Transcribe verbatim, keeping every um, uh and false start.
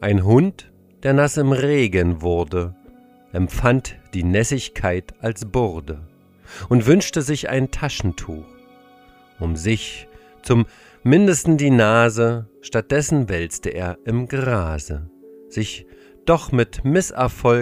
Ein Hund, der nass im Regen wurde, empfand die Nässigkeit als Burde und wünschte sich ein Taschentuch, um sich zum mindesten die Nase, stattdessen wälzte er im Grase, sich doch mit Misserfolg